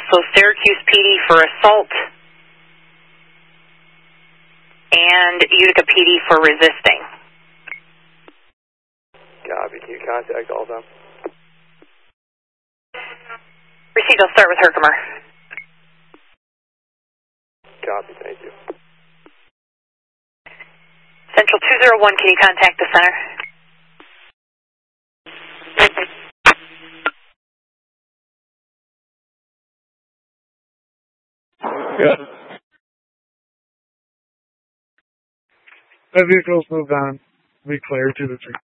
also Syracuse PD for assault and Utica PD for resisting. Copy. Can you contact all of them? Received. I'll start with Herkimer. Copy. Thank you. Central 201, can you contact the center? Yeah. That vehicle's moved on. We clear 2 to 3.